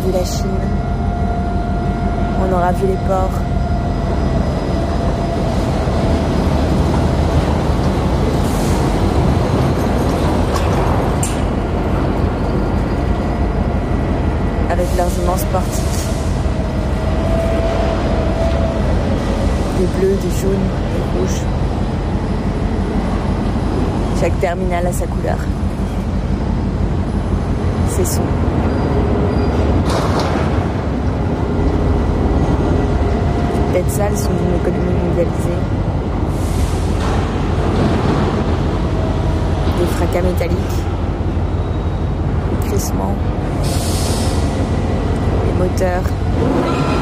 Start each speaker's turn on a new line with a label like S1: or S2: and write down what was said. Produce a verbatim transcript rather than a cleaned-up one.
S1: vu la Chine, on aura vu les ports. Avec leurs immenses portiques. Des bleus, des jaunes, des rouges. Chaque terminal a sa couleur. Ses sons. Les bêtes sales sont d'une économie mondialisée. Des fracas métalliques. Des crissements. Les moteurs.